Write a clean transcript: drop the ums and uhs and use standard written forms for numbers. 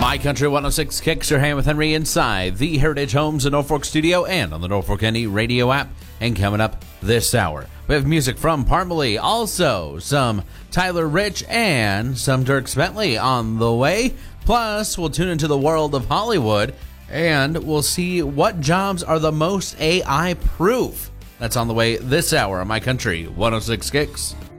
My Country 106 Kicks your hand with Henry inside the Heritage Homes in Norfolk studio and on the Norfolk NE radio app. And coming up this hour, we have music from Parmalee, also some Tyler Rich and some Dierks Bentley on the way. Plus, we'll tune into the world of Hollywood and we'll see what jobs are the most AI proof. That's on the way this hour on My Country 106 Kicks.